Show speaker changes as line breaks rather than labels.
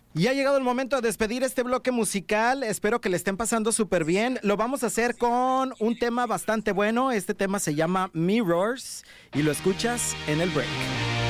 Y ha llegado el momento de despedir este bloque musical. Espero que le estén pasando súper bien. Lo vamos a hacer con un tema bastante bueno. Este tema se llama Mirrors y lo escuchas en el break.